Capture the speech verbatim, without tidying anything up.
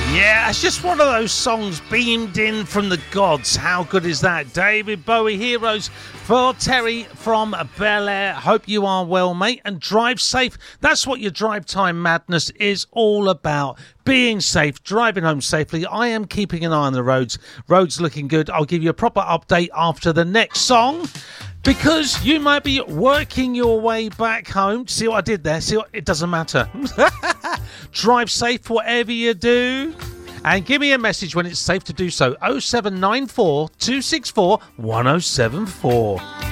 Yeah, it's just one of those songs beamed in from the gods. How good is that? David Bowie, Heroes, for Terry from Bel Air. Hope you are well, mate, and drive safe. That's what your drive time madness is all about. Being safe, driving home safely. I am keeping an eye on the roads. Roads looking good. I'll give you a proper update after the next song, because you might be working your way back home. See what I did there? See what? It doesn't matter. Drive safe, whatever you do. And give me a message when it's safe to do so. oh seven nine four, two six four, one oh seven four.